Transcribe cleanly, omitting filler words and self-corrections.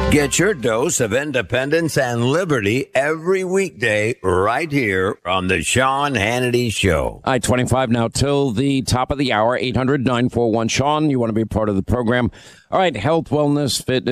Get your dose of independence and liberty every weekday right here on the Sean Hannity Show. I-25 now till the top of the hour, 800-941-SEAN. You want to be part of the program. All right, health, wellness, fitness.